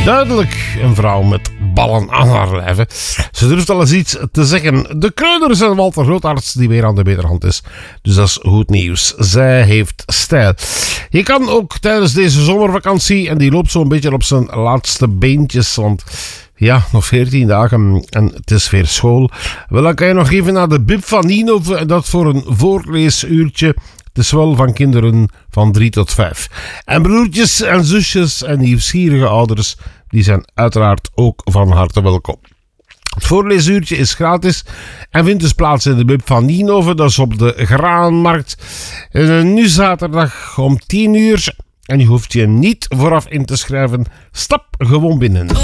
Duidelijk een vrouw met ballen aan haar lijf. Ze durft al eens iets te zeggen. De Kreuners en Walter Grootaerts die weer aan de beterhand is. Dus dat is goed nieuws. Zij heeft stijl. Je kan ook tijdens deze zomervakantie, en die loopt zo'n beetje op zijn laatste beentjes, want ja, nog 14 dagen en het is weer school. Wel, dan kan je nog even naar de Bib van Nienhoven, dat voor een voorleesuurtje. Het is wel van kinderen van 3 tot 5. En broertjes en zusjes en nieuwsgierige ouders, die zijn uiteraard ook van harte welkom. Het voorleesuurtje is gratis en vindt dus plaats in de Bib van Nienhoven, dat is op de Graanmarkt. Nu zaterdag om 10 uur. En je hoeft je niet vooraf in te schrijven. Stap gewoon binnen.